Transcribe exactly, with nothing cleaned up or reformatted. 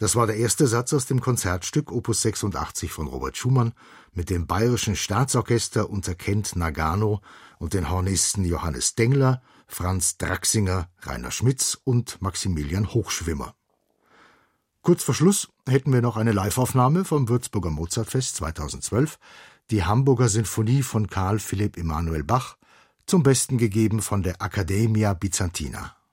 Das war der erste Satz aus dem Konzertstück Opus sechsundachtzig von Robert Schumann mit dem Bayerischen Staatsorchester unter Kent Nagano und den Hornisten Johannes Dengler, Franz Draxinger, Rainer Schmitz und Maximilian Hochschwimmer. Kurz vor Schluss hätten wir noch eine Liveaufnahme vom Würzburger Mozartfest zweitausendzwölf, die Hamburger Sinfonie von Karl Philipp Emanuel Bach, zum Besten gegeben von der Accademia Bizantina.